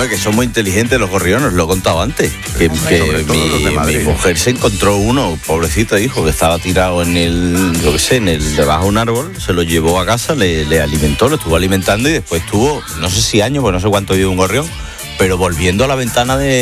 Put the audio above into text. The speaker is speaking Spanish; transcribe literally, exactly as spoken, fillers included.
No, que son muy inteligentes los gorriones, lo he contado antes. Que, que mi, mi mujer se encontró uno, pobrecito hijo, que estaba tirado en el, yo qué sé, en el, debajo de un árbol, se lo llevó a casa, le, le alimentó, lo estuvo alimentando y después tuvo, no sé si años, pues no sé cuánto vive un gorrión, pero volviendo a la ventana de